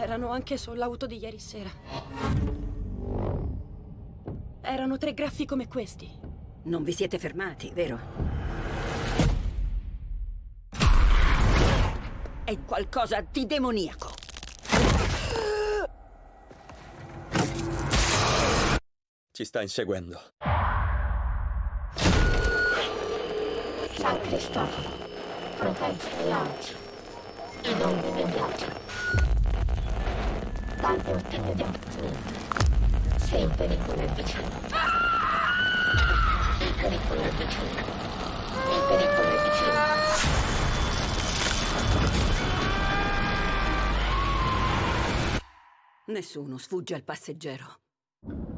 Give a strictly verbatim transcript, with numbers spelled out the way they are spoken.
Erano anche sull'auto di ieri sera. Erano tre graffi come questi. Non vi siete fermati, vero? È qualcosa di demoniaco. Ci sta inseguendo. San Cristoforo, protegge le oggi, in ogni immediato. Dall'ultimo di appuntamento, se il pericolo è vicino. Il pericolo è vicino. Il pericolo è vicino. Nessuno sfugge al passeggero.